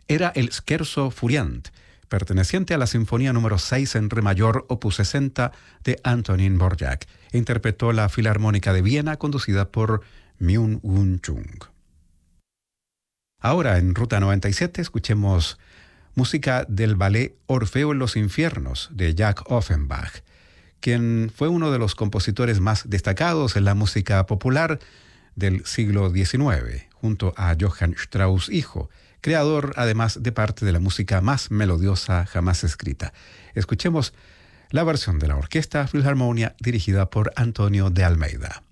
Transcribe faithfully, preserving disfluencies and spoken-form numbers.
era el Scherzo Furiant, perteneciente a la Sinfonía número seis en Re mayor, opus sesenta de Antonín Dvořák. Interpretó la Filarmónica de Viena, conducida por Myung-Whun Chung. Ahora, en Ruta noventa y siete, escuchemos música del ballet Orfeo en los infiernos, de Jacques Offenbach, quien fue uno de los compositores más destacados en la música popular del siglo diecinueve, junto a Johann Strauss hijo, creador además de parte de la música más melodiosa jamás escrita. Escuchemos la versión de la Orquesta Filarmonia dirigida por Antonio de Almeida.